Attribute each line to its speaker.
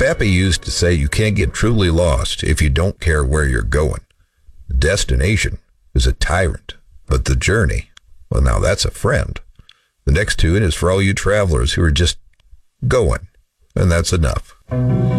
Speaker 1: Pappy used to say you can't get truly lost if you don't care where you're going. The destination is a tyrant, but the journey, well, now that's a friend. The next tune is for all you travelers who are just going, and that's enough.